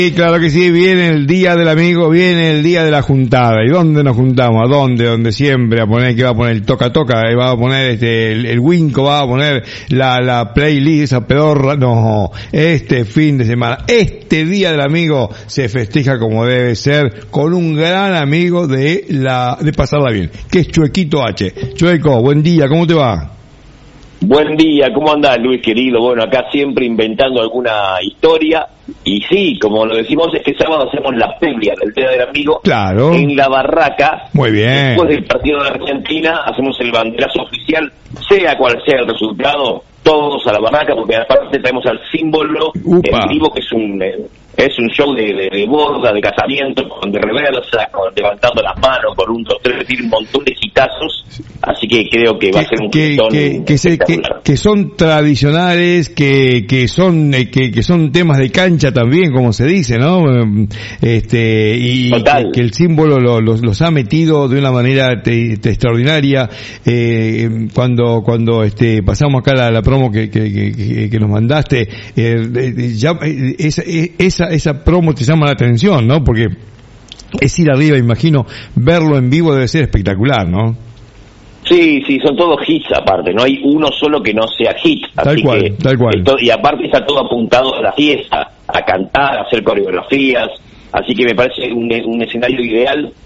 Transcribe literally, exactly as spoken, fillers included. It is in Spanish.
Sí, claro que sí, viene el día del amigo, viene el día de la juntada. ¿Y dónde nos juntamos? ¿A dónde? Donde siempre, a poner, ¿qué va a poner? El toca-toca, eh, va a poner este, el, el Winco, va a poner la, la playlist, esa pedorra. No, este fin de semana, este día del amigo se festeja como debe ser, con un gran amigo de la, de pasarla bien, que es Chuequito H. Chueco, buen día, ¿cómo te va? Buen día, ¿cómo andás, Luis, querido? Bueno, acá siempre inventando alguna historia. Y sí, como lo decimos, este sábado hacemos la previa del Día del Amigo. Claro. En la barraca. Muy bien. Después del partido de Argentina, hacemos el banderazo oficial, sea cual sea el resultado, todos a la barraca, porque aparte traemos al símbolo Upa. en vivo, que es un... Eh, es un show de, de, de borda, de casamiento, con de reversa, con levantando las manos, con un dos, tres, un montón de hitazos. Así que creo que va a ser un que, que, que, se, que, que son tradicionales, que, que son, que, que son temas de cancha también, como se dice, ¿no? Este, y que, que el símbolo lo, los, los ha metido de una manera te, te extraordinaria. Eh, cuando, cuando, este, pasamos acá la, la promo que, que, que, que nos mandaste, eh, ya, esa, esa, esa promo te llama la atención, ¿no? Porque es ir arriba, imagino, verlo en vivo debe ser espectacular, ¿no? Sí, sí, son todos hits aparte, no hay uno solo que no sea hit. Tal así cual, que, tal cual. Esto, y aparte está todo apuntado a la fiesta, a cantar, a hacer coreografías, así que me parece un, un escenario ideal